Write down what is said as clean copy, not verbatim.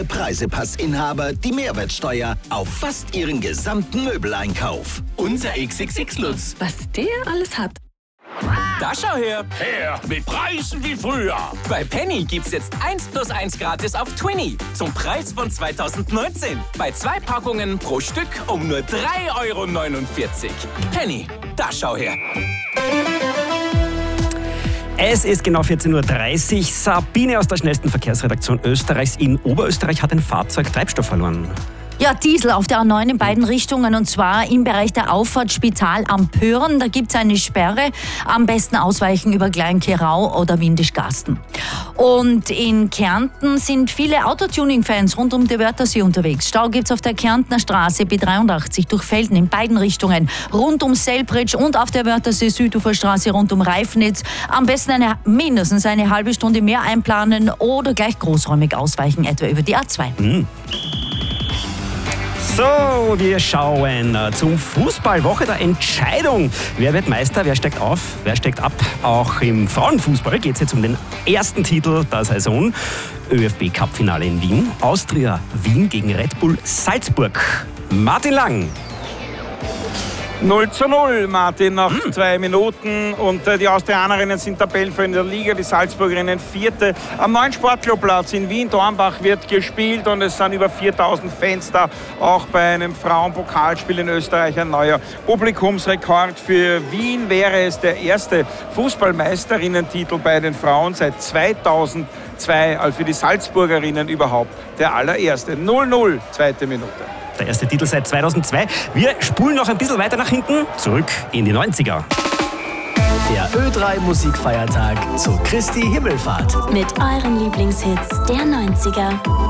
Preisepassinhaber die Mehrwertsteuer auf fast ihren gesamten Möbeleinkauf. Unser XXX-Lutz. Was der alles hat. Da schau her. Mit Preisen wie früher. Bei Penny gibt's jetzt 1+1 gratis auf Twinny. Zum Preis von 2019. Bei 2 Packungen pro Stück um nur 3,49 €. Penny, da schau her. Es ist genau 14:30 Uhr. Sabine aus der schnellsten Verkehrsredaktion Österreichs in Oberösterreich hat ein Fahrzeug Treibstoff verloren. Ja, Diesel auf der A9 in beiden Richtungen, und zwar im Bereich der Auffahrt Spital am Pöhren. Da gibt es eine Sperre. Am besten ausweichen über Klein-Kerau oder Windischgarsten. Und in Kärnten sind viele Autotuning-Fans rund um die Wörthersee unterwegs. Stau gibt es auf der Kärntner Straße B83 durch Felden in beiden Richtungen, rund um Selbridge und auf der Wörthersee-Süduferstraße rund um Reifnitz. Am besten mindestens eine halbe Stunde mehr einplanen oder gleich großräumig ausweichen, etwa über die A2. So, wir schauen zum Fußballwoche der Entscheidung. Wer wird Meister, wer steigt auf, wer steigt ab? Auch im Frauenfußball geht es jetzt um den ersten Titel der Saison. ÖFB-Cup-Finale in Wien. Austria Wien gegen Red Bull Salzburg. Martin Lang. 0:0, Martin, nach 2 Minuten. Und die Austrianerinnen sind Tabellenführer in der Liga, die Salzburgerinnen Vierte. Am neuen Sportclubplatz in Wien-Dornbach wird gespielt und es sind über 4.000 Fans da. Auch bei einem Frauenpokalspiel in Österreich ein neuer Publikumsrekord. Für Wien wäre es der erste Fußballmeisterinnen-Titel bei den Frauen seit 2002. Also für die Salzburgerinnen überhaupt der allererste. 0:0, zweite Minute. Der erste Titel seit 2002. Wir spulen noch ein bisschen weiter nach hinten, zurück in die 90er. Der Ö3 Musikfeiertag zu Christi Himmelfahrt. Mit euren Lieblingshits der 90er.